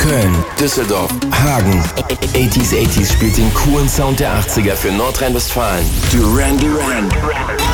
Köln, Düsseldorf, Hagen. 80s spielt den coolen Sound der 80er für Nordrhein-Westfalen. Duran Duran.